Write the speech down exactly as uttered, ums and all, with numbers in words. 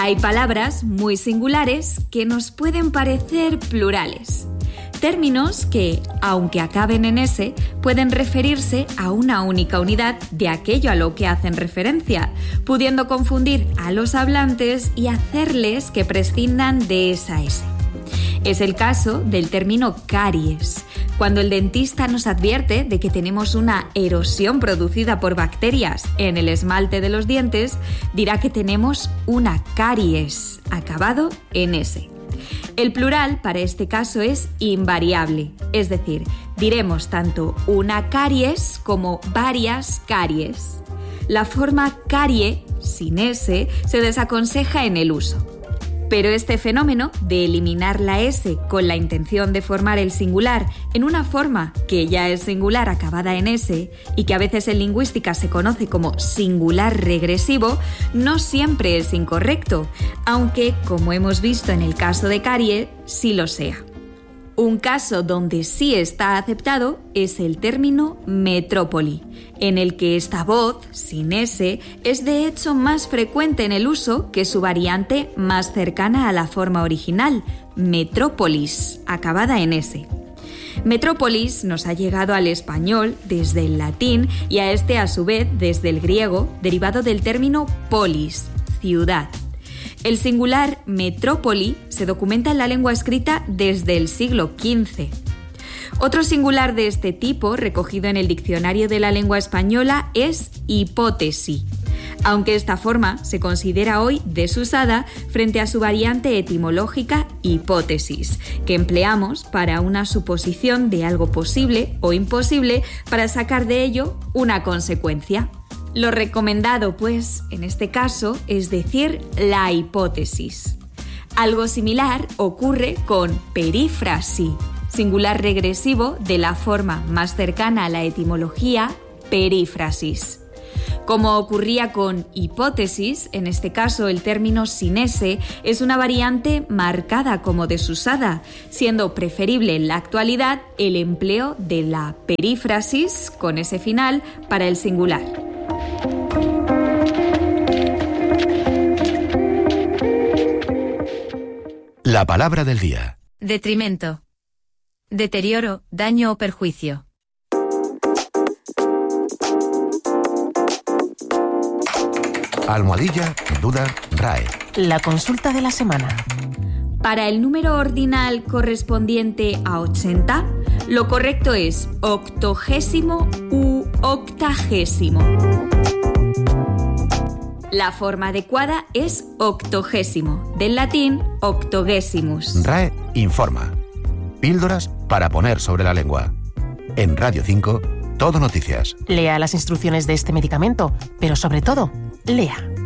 Hay palabras muy singulares que nos pueden parecer plurales. Términos que, aunque acaben en S, pueden referirse a una única unidad de aquello a lo que hacen referencia, pudiendo confundir a los hablantes y hacerles que prescindan de esa S. Es el caso del término caries. Cuando el dentista nos advierte de que tenemos una erosión producida por bacterias en el esmalte de los dientes, dirá que tenemos una caries, acabado en S. El plural para este caso es invariable, es decir, diremos tanto una caries como varias caries. La forma carie, sin S, se desaconseja en el uso. Pero este fenómeno de eliminar la S con la intención de formar el singular en una forma que ya es singular acabada en S y que a veces en lingüística se conoce como singular regresivo, no siempre es incorrecto, aunque, como hemos visto en el caso de carie, sí lo sea. Un caso donde sí está aceptado es el término metrópoli, en el que esta voz, sin S, es de hecho más frecuente en el uso que su variante más cercana a la forma original, metrópolis, acabada en S. Metrópolis nos ha llegado al español desde el latín y a este a su vez desde el griego, derivado del término polis, ciudad. El singular metrópoli se documenta en la lengua escrita desde el siglo quince. Otro singular de este tipo, recogido en el Diccionario de la Lengua Española, es hipótesi, aunque esta forma se considera hoy desusada frente a su variante etimológica hipótesis, que empleamos para una suposición de algo posible o imposible para sacar de ello una consecuencia. Lo recomendado, pues, en este caso, es decir la hipótesis. Algo similar ocurre con perífrasi, singular regresivo de la forma más cercana a la etimología, perífrasis. Como ocurría con hipótesis, en este caso el término sin S es una variante marcada como desusada, siendo preferible en la actualidad el empleo de la perífrasis con ese final para el singular. La palabra del día. Detrimento. Deterioro, daño o perjuicio. Almohadilla, duda, R A E. La consulta de la semana. Para el número ordinal correspondiente a ochenta, lo correcto es octogésimo u octagésimo. La forma adecuada es octogésimo, del latín octogésimus. R A E informa. Píldoras para poner sobre la lengua. En Radio cinco, Todo Noticias. Lea las instrucciones de este medicamento, pero sobre todo, lea.